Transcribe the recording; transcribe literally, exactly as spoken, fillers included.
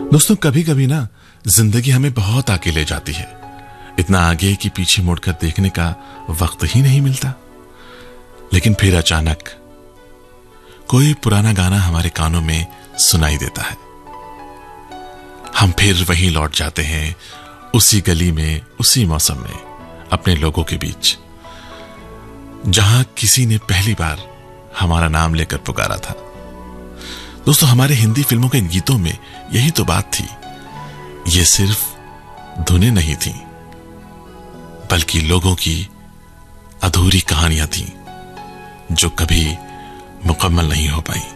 दोस्तों, कभी कभी ना जिंदगी हमें बहुत आगे ले जाती है, इतना आगे कि पीछे मुड़कर देखने का वक्त ही नहीं मिलता। लेकिन फिर अचानक कोई पुराना गाना हमारे कानों में सुनाई देता है। हम फिर वहीं लौट जाते हैं, उसी गली में, उसी मौसम में, अपने लोगों के बीच, जहां किसी ने पहली बार हमारा नाम लेकर पुकारा था। दोस्तों, हमारे हिंदी फिल्मों के गीतों में यही तो बात थी। ये सिर्फ धुनें नहीं थी, बल्कि लोगों की अधूरी कहानियां थीं जो कभी मुकम्मल नहीं हो पाई।